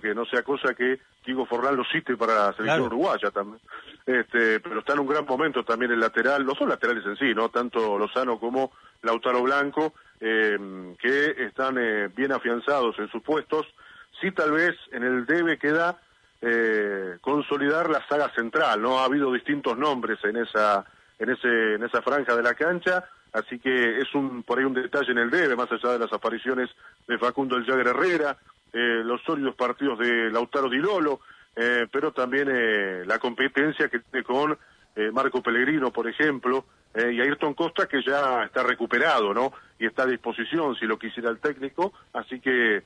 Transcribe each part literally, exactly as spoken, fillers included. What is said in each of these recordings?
que no sea cosa que Diego Forlán lo cite para la selección claro. uruguaya también. Este, pero está en un gran momento también el lateral, los dos laterales en sí, no tanto Lozano como Lautaro Blanco, eh, que están eh, bien afianzados en sus puestos. Sí, tal vez en el debe queda eh, consolidar la saga central, ¿no? Ha habido distintos nombres en esa en ese en esa franja de la cancha, así que es un por ahí un detalle en el debe, más allá de las apariciones de Facundo El Jagger Herrera, eh, los sólidos partidos de Lautaro Di Lolo, eh, pero también eh, la competencia que tiene con eh, Marco Pellegrino, por ejemplo, eh, y Ayrton Costa, que ya está recuperado, ¿no? Y está a disposición si lo quisiera el técnico, así que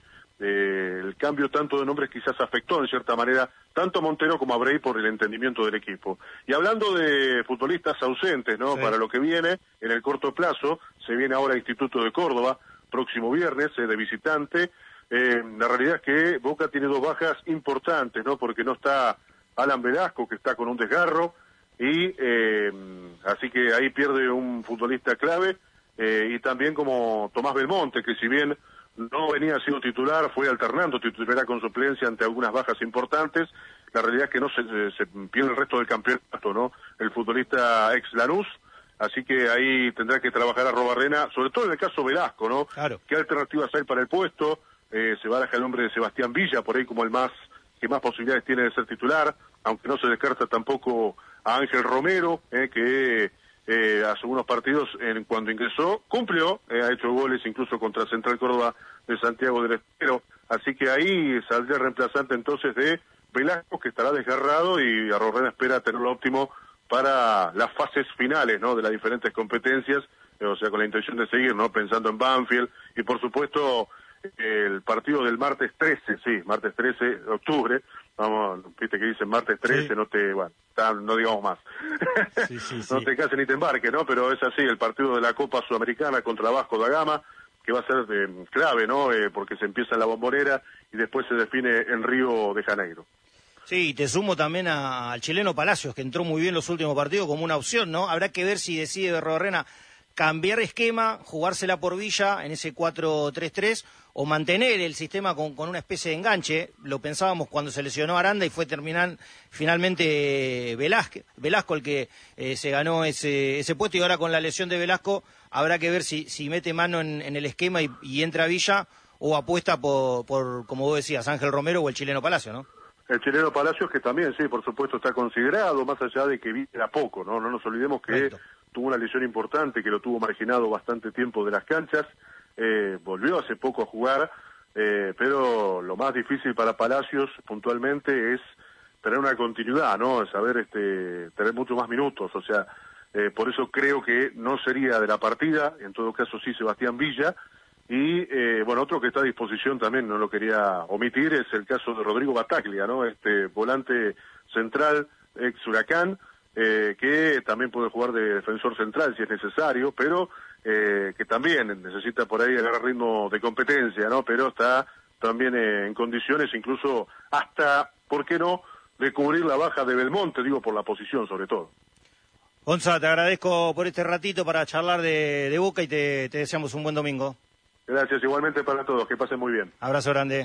Eh, el cambio tanto de nombres quizás afectó en cierta manera tanto a Montero como a Brey por el entendimiento del equipo. Y hablando de futbolistas ausentes, ¿no? Sí. Para lo que viene, en el corto plazo, se viene ahora Instituto de Córdoba, próximo viernes, eh, de visitante. Eh, la realidad es que Boca tiene dos bajas importantes, ¿no? Porque no está Alan Velasco, que está con un desgarro, y eh, así que ahí pierde un futbolista clave, eh, y también como Tomás Belmonte, que si bien no venía siendo titular, fue alternando titular con suplencia ante algunas bajas importantes. La realidad es que no se, se pierde el resto del campeonato, ¿no? El futbolista ex Lanús, así que ahí tendrá que trabajar a Robarrena, sobre todo en el caso Velasco, ¿no? Claro. ¿Qué alternativas hay para el puesto? Eh, se baraja el nombre de Sebastián Villa, por ahí como el más, que más posibilidades tiene de ser titular, aunque no se descarta tampoco a Ángel Romero, eh, que Eh, hace unos partidos en cuando ingresó, cumplió, eh, ha hecho goles incluso contra Central Córdoba de Santiago del Estero, así que ahí saldría el reemplazante entonces de Velasco, que estará desgarrado, y Arrorrena espera tener lo óptimo para las fases finales, ¿no? De las diferentes competencias, eh, o sea, con la intención de seguir, ¿no? Pensando en Banfield, y por supuesto eh, el partido del martes trece, sí, martes trece de octubre, vamos, viste que dicen martes trece, sí. no te, bueno, no digamos más, sí, sí, sí. no te cases ni te embarques, ¿no? Pero es así, el partido de la Copa Sudamericana contra Vasco da Gama, que va a ser eh, clave, ¿no? Eh, porque se empieza en la Bombonera y después se define en Río de Janeiro. Sí, y te sumo también a, al chileno Palacios, que entró muy bien los últimos partidos como una opción, ¿no? Habrá que ver si decide Berrorrena cambiar esquema, jugársela por Villa en ese cuatro tres tres, o mantener el sistema con, con una especie de enganche. Lo pensábamos cuando se lesionó Aranda y fue terminar finalmente Velázquez, Velasco el que eh, se ganó ese, ese puesto, y ahora con la lesión de Velasco habrá que ver si, si mete mano en, en el esquema y, y entra Villa, o apuesta por, por, como vos decías, Ángel Romero o el chileno Palacio, ¿no? El chileno Palacios, que también, sí, por supuesto está considerado, más allá de que era poco, ¿no? No nos olvidemos que Correcto. tuvo una lesión importante, que lo tuvo marginado bastante tiempo de las canchas, eh, volvió hace poco a jugar, eh, pero lo más difícil para Palacios puntualmente es tener una continuidad, ¿no? Saber este, tener muchos más minutos, o sea, eh, por eso creo que no sería de la partida, en todo caso sí Sebastián Villa, y eh, bueno, otro que está a disposición también, no lo quería omitir, es el caso de Rodrigo Bataglia, ¿no? Este volante central, ex Huracán, eh, que también puede jugar de defensor central si es necesario, pero eh, que también necesita por ahí agarrar ritmo de competencia, ¿no? Pero está también eh, en condiciones incluso hasta, ¿por qué no?, de cubrir la baja de Belmonte, digo, por la posición sobre todo. Gonza, te agradezco por este ratito para charlar de, de Boca y te, te deseamos un buen domingo. Gracias, igualmente para todos, que pasen muy bien. Abrazo grande.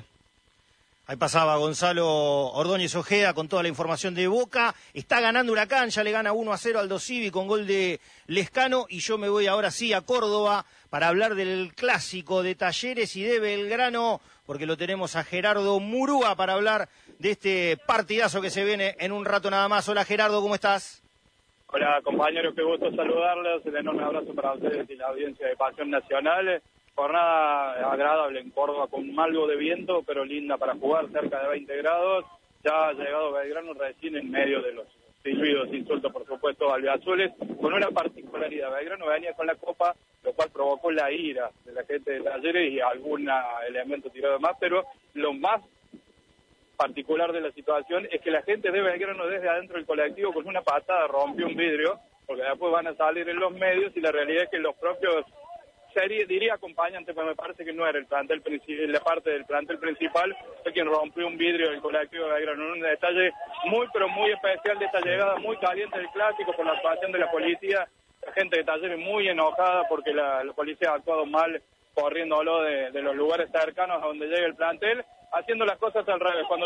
Ahí pasaba Gonzalo Ordóñez Ojeda con toda la información de Boca. Está ganando Huracán, ya le gana uno a cero al Dosivi con gol de Lescano. Y yo me voy ahora sí a Córdoba para hablar del clásico de Talleres y de Belgrano, porque lo tenemos a Gerardo Murúa para hablar de este partidazo que se viene en un rato nada más. Hola Gerardo, ¿cómo estás? Hola compañeros, qué gusto saludarlos. Un enorme abrazo para ustedes y la audiencia de Pasión Nacional. Jornada agradable en Córdoba con algo de viento, pero linda para jugar, cerca de veinte grados. Ya ha llegado Belgrano recién en medio de los silbidos, insultos, por supuesto, albiazules, con una particularidad. Belgrano venía con la copa, lo cual provocó la ira de la gente de Talleres y algún elemento tirado más, pero lo más particular de la situación es que la gente de Belgrano desde adentro del colectivo con una patada rompió un vidrio, porque después van a salir en los medios y la realidad es que los propios Sería, diría acompañante, pero me parece que no era el plantel la parte del plantel principal, fue quien rompió un vidrio del colectivo de Belgrano. Un detalle muy, pero muy especial de esta llegada, muy caliente del clásico, con la actuación de la policía, la gente de Talleres muy enojada porque la, la policía ha actuado mal, corriéndolo de, de los lugares cercanos a donde llega el plantel, haciendo las cosas al revés. Cuando